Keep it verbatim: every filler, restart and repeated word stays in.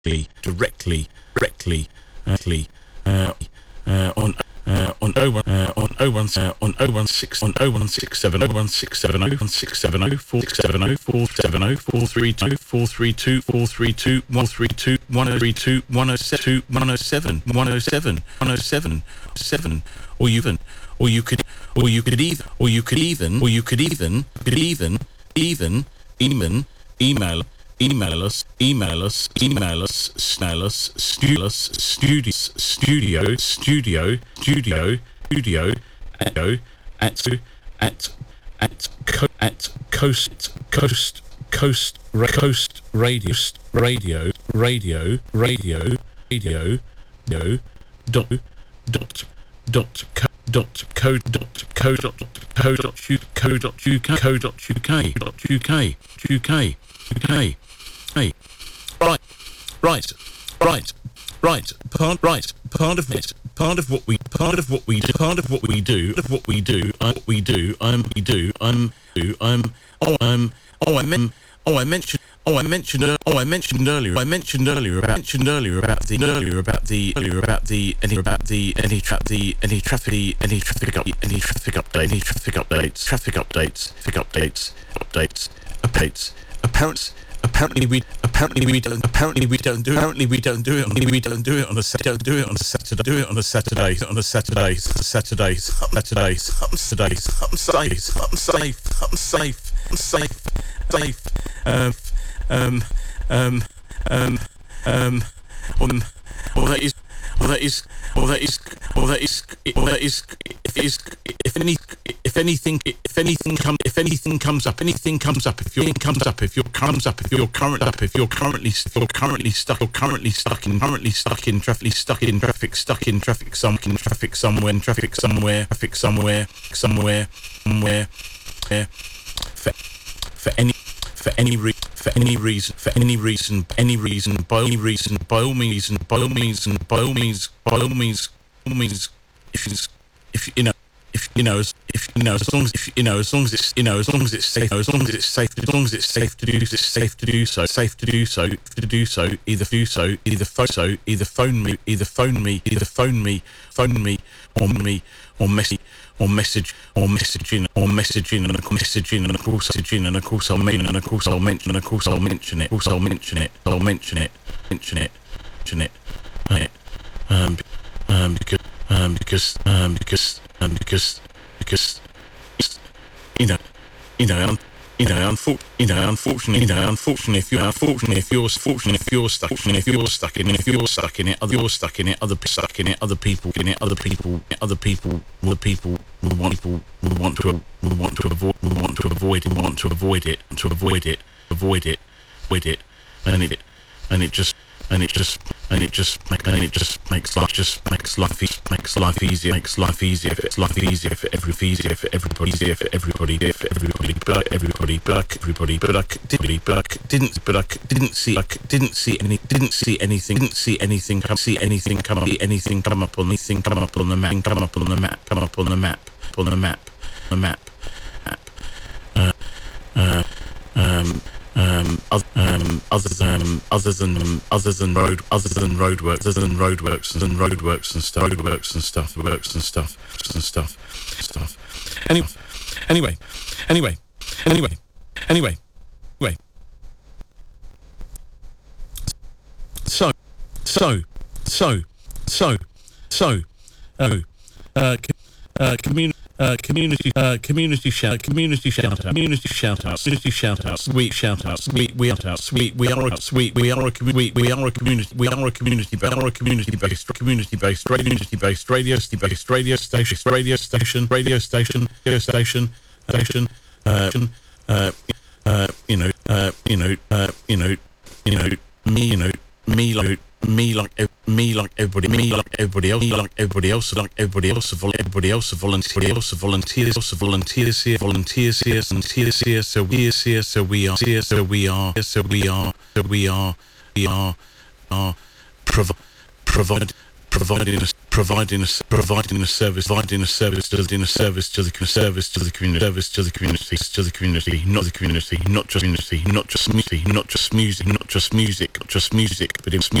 directly, directly, directly, uh, uh, on uh, on oh one uh, on oh one uh, on oh one six on oh one six seven oh one six seven oh one six seven oh four six seven oh four seven oh four three two four three two four three two one three two one oh three two one oh seven one oh seven one oh seven one oh seven seven, or you can or you could or you could even or you could even or you could even could even even even email email us email us email us snail us studio studio studio studio studio studio at at at at at coast coast coast coast radio radio radio radio radio radio dot dot dot dot co dot co dot co dot co dot uk co dot uk dot uk uk uk. Hey, right, right, right, right. Part, right. Part of it. Part of what we. Part of what we. do, Part of what we do. Of what we do. I. What we do. I'm. We do. I'm. Do. I'm. Oh. I'm. Oh. I meant. Oh. I mentioned. Oh. I mentioned. Oh. I mentioned earlier. I mentioned earlier about. Mentioned earlier about the. Earlier about the. Earlier about the. Any about the. Any trap. The. Any traffic. Any traffic up. Any traffic update. Any traffic updates. Traffic updates. Traffic updates. Updates. Updates. Apparent. Apparently we apparently we don't apparently we don't do apparently we don't do it on we don't do it on a don't do it on a Saturday do it on a Saturday on a Saturday Saturdays Saturdays Saturdays I'm safe I'm safe I'm safe I'm safe safe um um um um um um well that is well that is well that is well that is well that is if is if any if anything if anything comes if anything comes up anything comes up if your comes up if your comes up if you're current up if you're currently if you're currently stuck you're currently stuck in currently stuck in traffic stuck in traffic stuck in traffic some in traffic somewhere in traffic somewhere traffic somewhere somewhere somewhere yeah, for for any for any re- for any reason for any reason any reason by any reason by all means and by all means and by all means by all means all means if it's if you know if you know if you know as long as if you know as long as it's you know as long as it's safe as long as it's safe as long as it's safe to do it's safe to do so safe to do so to do so either do so either phone so either phone me either phone me either phone me phone me or me or message or message or messaging or messaging and of course messaging and of course messaging and of course I'll mention and of course I'll mention and of course I'll mention it of course I'll mention it I'll mention it mention it mention it um um because um because um because um because because you know you know um, you know unfortunately you know unfortunately you know unfortunately if you're unfortunately if you're fortunate if you're stuck if you're stuck in it if you're stuck in it other you're stuck in it other stuck in it other people in it other people other people other people will want people will want to will want to avoid will want to avoid and want to avoid it to avoid it avoid it avoid it and it and it just and it just and it just and it just makes life just makes life makes life easier makes life easier it's life easier for every easier for everybody easier for everybody for everybody but everybody but everybody but I didn't but I didn't but I didn't see I didn't see any didn't see anything didn't see anything come see anything come up anything come up on anything come up on the map come up on the map come up on the map on the map the map map uh uh um Um, other, um, other than other than um, other than road other than roadworks other than roadworks and roadworks and stuff roadworks and stuff works and stuff and stuff stuff. Anyway, anyway, anyway, anyway, anyway, anyway. So, so, so, so, so. Oh, uh, uh, community. Uh, community, uh, community shout, community shout out, community shout out, community shout out, sweet shout out, sweet we out, sweet we are a sweet we are a community, we are a community, we are a community, we are a community based, community based, community based, radio based, radio station, radio station, radio station, radio station, station, uh, uh, uh, you know, uh, you know, uh, you know, you know, me, you know, me like. Me like me like everybody, me like everybody else, me like everybody else, like everybody else, everybody else, volunteer, else, volunteers, also volunteers here, volunteers here, volunteers here. So we are here, so we are here, so we are, so we are, so we are, we are, are provide, provide, providing us. providing a providing a service, providing a service to the service to the service to the community, service to the community, to the community, not the community, not just community, not just music, not just music, not just music, not just music, but in